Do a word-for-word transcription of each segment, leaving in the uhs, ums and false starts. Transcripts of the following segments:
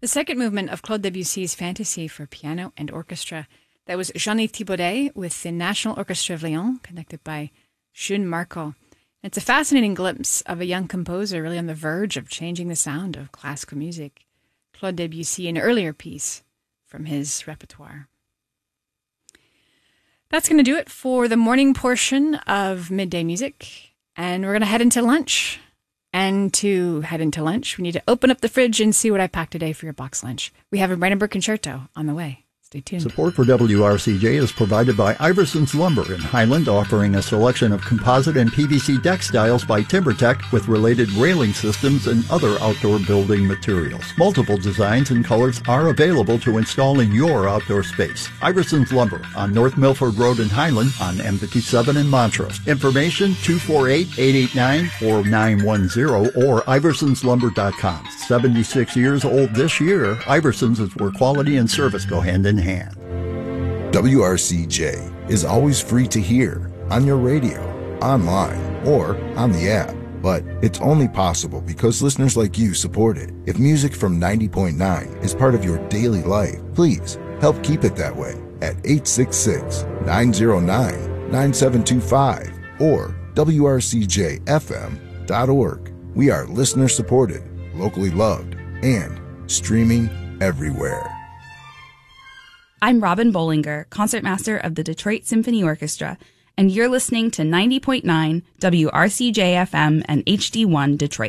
The second movement of Claude Debussy's Fantasy for piano and orchestra. That was Jean-Yves Thibaudet with the National Orchestra of Lyon, conducted by Jun Marco. It's a fascinating glimpse of a young composer really on the verge of changing the sound of classical music. Claude Debussy, an earlier piece from his repertoire. That's going to do it for the morning portion of Midday Music. And we're going to head into lunch. And to head into lunch, we need to open up the fridge and see what I packed today for your box lunch. We have a Brandenburg Concerto on the way. Stay tuned. Support for W R C J is provided by Iverson's Lumber in Highland, offering a selection of composite and P V C deck styles by TimberTech with related railing systems and other outdoor building materials. Multiple designs and colors are available to install in your outdoor space. Iverson's Lumber on North Milford Road in Highland on M fifty-seven in Montrose. Information two four eight, eight eight nine, four nine one zero or iversons lumber dot com. seventy-six years old this year, Iversons is where quality and service go hand in hand. W R C J is always free to hear on your radio, online, or on the app. But it's only possible because listeners like you support it. If music from ninety point nine is part of your daily life, please help keep it that way at eight six six, nine zero nine, nine seven two five or W R C J F M dot org. We are listener supported, locally loved, and streaming everywhere. I'm Robin Bollinger, concertmaster of the Detroit Symphony Orchestra, and you're listening to ninety point nine W R C J F M and H D one Detroit.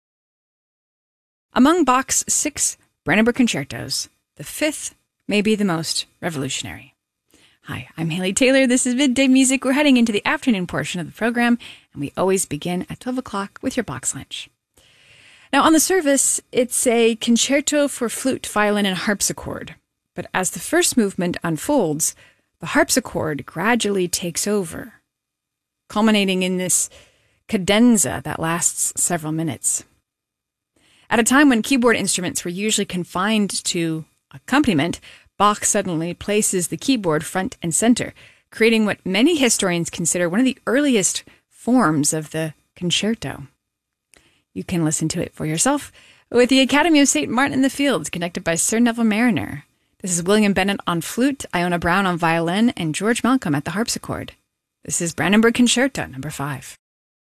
Among Bach's six Brandenburg concertos, the fifth may be the most revolutionary. Hi, I'm Haley Taylor. This is Midday Music. We're heading into the afternoon portion of the program, and we always begin at twelve o'clock with your box lunch. Now, on the service, it's a concerto for flute, violin, and harpsichord. But as the first movement unfolds, the harpsichord gradually takes over, culminating in this cadenza that lasts several minutes. At a time when keyboard instruments were usually confined to accompaniment, Bach suddenly places the keyboard front and center, creating what many historians consider one of the earliest forms of the concerto. You can listen to it for yourself with the Academy of Saint Martin in the Fields, conducted by Sir Neville Mariner. This is William Bennett on flute, Iona Brown on violin, and George Malcolm at the harpsichord. This is Brandenburg Concerto number five.